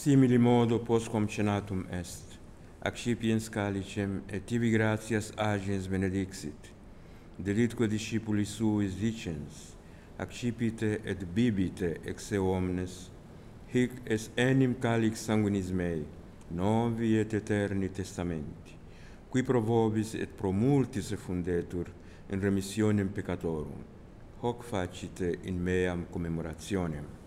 Simili modo postquam cenatum est, accipiens calicem et tibi gratias agens benedixit, delitque discipulis suis dicens, accipite et bibite ex eo omnes, hic es enim calix sanguinis mei, novi et eterni testamenti, qui pro vobis et pro multis effundetur in remissionem peccatorum, hoc facite in meam commemorationem.